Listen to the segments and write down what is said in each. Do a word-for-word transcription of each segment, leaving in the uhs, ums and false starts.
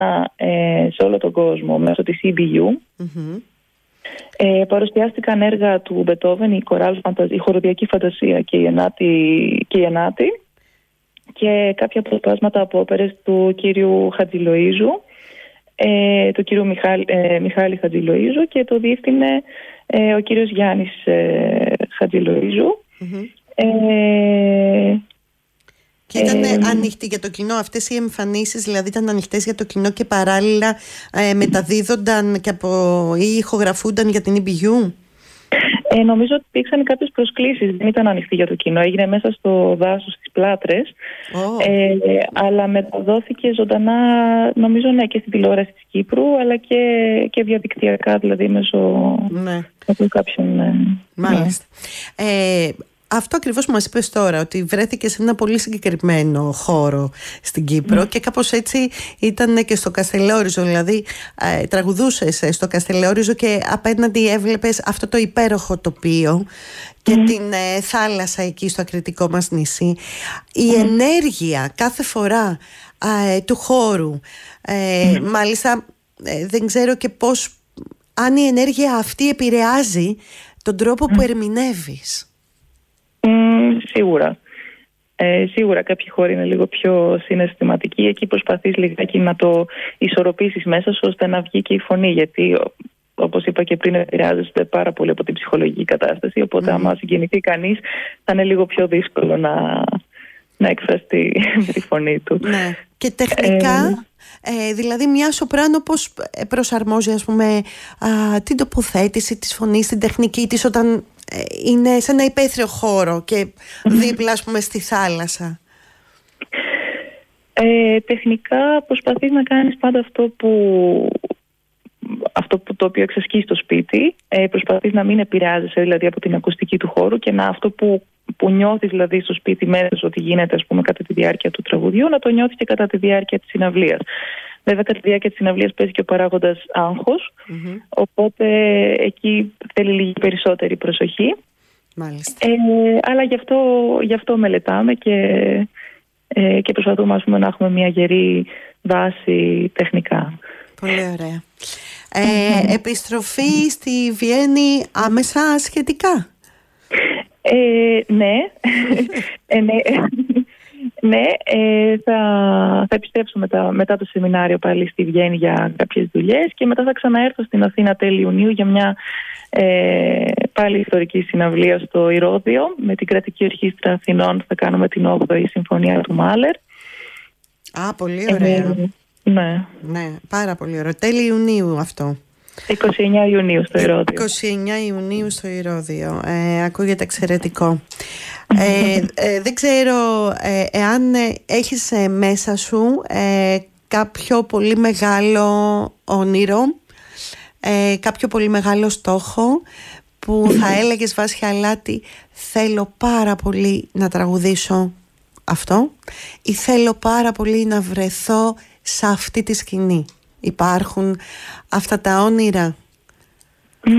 ε, σε όλο τον κόσμο μέσω της ι μπι γιου. Mm-hmm. Ε, παρουσιάστηκαν έργα του Μπετόβεν, η, η χοροδιακή φαντασία και η ενάτη, και η ενάτη και κάποια αποσπάσματα από όπερες του κύριου Χατζηλοΐζου, ε, του κύριου Μιχάλη, ε, Μιχάλη Χατζηλοΐζου, και το διεύθυνε ε, ο κύριος Γιάννης ε, Χατζηλοΐζου. Mm-hmm. ε, Και ήταν ε, ανοιχτή για το κοινό αυτές οι εμφανίσεις, δηλαδή ήταν ανοιχτές για το κοινό και παράλληλα ε, μεταδίδονταν και από, ή ηχογραφούνταν για την ι μπι γιου? Ε, νομίζω ότι υπήρξαν κάποιες προσκλήσεις, δεν ήταν ανοιχτή για το κοινό, έγινε μέσα στο δάσος στις Πλάτρες. Oh. ε, αλλά μεταδόθηκε ζωντανά, νομίζω, ναι, και στην τηλεόραση της Κύπρου, αλλά και, και διαδικτυακά, δηλαδή μέσω, ναι. μέσω κάποιων. Ναι. Μάλιστα. Ναι. Ε, αυτό ακριβώς που μας είπες τώρα, ότι βρέθηκε σε ένα πολύ συγκεκριμένο χώρο στην Κύπρο, mm. και κάπως έτσι ήταν και στο Καστελόριζο, δηλαδή ε, τραγουδούσες στο Καστελόριζο και απέναντι έβλεπες αυτό το υπέροχο τοπίο και mm. την ε, θάλασσα εκεί στο ακριτικό μας νησί. Η mm. ενέργεια κάθε φορά ε, του χώρου, ε, mm. μάλιστα ε, δεν ξέρω και πώς, αν η ενέργεια αυτή επηρεάζει τον τρόπο mm. που ερμηνεύεις. Mm, σίγουρα. Ε, σίγουρα κάποιοι χώροι είναι λίγο πιο συναισθηματικοί. Εκεί προσπαθείς λιγάκι να το ισορροπήσεις μέσα σου ώστε να βγει και η φωνή. Γιατί, όπως είπα και πριν, επηρεάζεται πάρα πολύ από την ψυχολογική κατάσταση. Οπότε, mm. άμα συγκινηθεί κανείς, θα είναι λίγο πιο δύσκολο να, να εκφραστεί με τη φωνή του. Ναι. Και τεχνικά, ε, ε, δηλαδή μια σοπράνο πώς προσαρμόζει, ας πούμε, α, την τοποθέτηση της φωνής, την τεχνική της όταν είναι σε ένα υπαίθριο χώρο και δίπλα, ας πούμε, στη θάλασσα? Ε, τεχνικά προσπαθείς να κάνεις πάντα αυτό που, αυτό που το οποίο εξασκείς στο σπίτι. Ε, προσπαθείς να μην επηρεάζεσαι δηλαδή από την ακουστική του χώρου και να αυτό που, που νιώθεις δηλαδή στο σπίτι μέσα ότι γίνεται, ας πούμε, κατά τη διάρκεια του τραγουδιού, να το νιώθεις και κατά τη διάρκεια της συναυλίας. Βέβαια, κατά τη διάρκεια της συναυλίας παίζει και ο παράγοντας άγχος, mm-hmm. οπότε εκεί θέλει λίγη περισσότερη προσοχή. Μάλιστα. Ε, αλλά γι' αυτό, γι' αυτό μελετάμε και, ε, και προσπαθούμε, ας πούμε, να έχουμε μια γερή βάση τεχνικά. Πολύ ωραία. Ε, mm-hmm. Επιστροφή στη Βιέννη άμεσα σχετικά? Ε, ναι. ε, ναι. Ναι, ε, θα, θα επιστρέψω μετά, μετά το σεμινάριο πάλι στη Βιέννη για κάποιες δουλειές και μετά θα ξαναέρθω στην Αθήνα τέλη Ιουνίου για μια ε, πάλι ιστορική συναυλία στο Ηρώδειο με την Κρατική Ορχήστρα Αθηνών. Θα κάνουμε την όγδοη Συμφωνία του Μάλερ. Α, πολύ ωραία. Ε, ναι. Ναι, πάρα πολύ ωραία. Τέλη Ιουνίου αυτό. είκοσι εννέα Ιουνίου στο Ηρώδειο. είκοσι εννέα Ιουνίου στο Ηρώδειο. Ε, ακούγεται εξαιρετικό. Ε, ε, δεν ξέρω ε, εάν ε, έχεις ε, μέσα σου ε, κάποιο πολύ μεγάλο όνειρο, ε, κάποιο πολύ μεγάλο στόχο που θα έλεγες, Βάσια Αλάτη, θέλω πάρα πολύ να τραγουδήσω αυτό ή θέλω πάρα πολύ να βρεθώ σε αυτή τη σκηνή? Υπάρχουν αυτά τα όνειρα? Mm,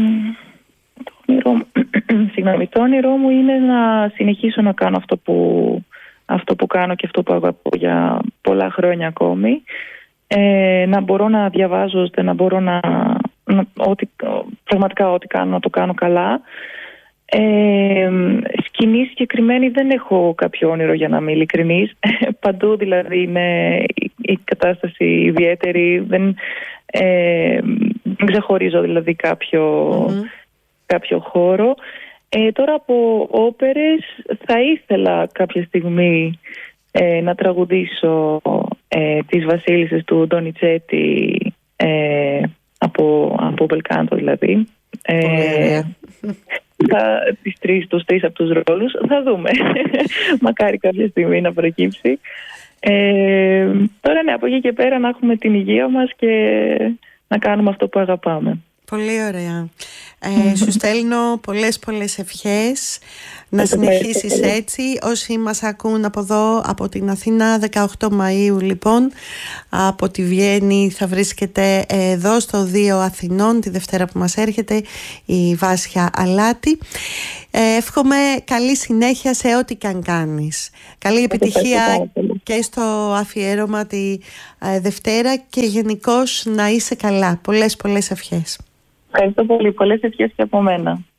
το όνειρο, συγγνώμη, το όνειρό μου είναι να συνεχίσω να κάνω αυτό που, αυτό που κάνω και αυτό που αγαπώ για πολλά χρόνια ακόμη. Ε, να μπορώ να διαβάζω ώστε να μπορώ να, να ό,τι, πραγματικά ό,τι κάνω να το κάνω καλά. Ε, σκηνή συγκεκριμένη δεν έχω κάποιο όνειρο, για να είμαι ειλικρινής. Παντού δηλαδή είναι η κατάσταση ιδιαίτερη, δεν, ε, δεν ξεχωρίζω δηλαδή κάποιο, mm-hmm. κάποιο χώρο. Ε, τώρα από όπερες θα ήθελα κάποια στιγμή ε, να τραγουδήσω ε, τις Βασίλισσες του Ντονιτσέτη ε, από, από Μπελκάντο δηλαδή. Ε, θα, τις τρεις, τους τρεις από τους ρόλους θα δούμε. Μακάρι κάποια στιγμή να προκύψει. Ε, τώρα ναι, από εκεί και πέρα να έχουμε την υγεία μας και να κάνουμε αυτό που αγαπάμε. Πολύ ωραία. Ε, σου στέλνω πολλές πολλές ευχές να συνεχίσεις έτσι. Όσοι μας ακούν από εδώ, από την Αθήνα, δεκαοκτώ Μαΐου λοιπόν, από τη Βιέννη θα βρίσκεται εδώ στο δύο Αθηνών τη Δευτέρα που μας έρχεται η Βάσια Αλάτη. Ε, εύχομαι καλή συνέχεια σε ό,τι και αν κάνεις. Καλή επιτυχία και στο αφιέρωμα τη ε, Δευτέρα και γενικώς να είσαι καλά. Πολλές πολλές ευχές. Ευχαριστώ πολύ. Πολλές ευχές και από μένα.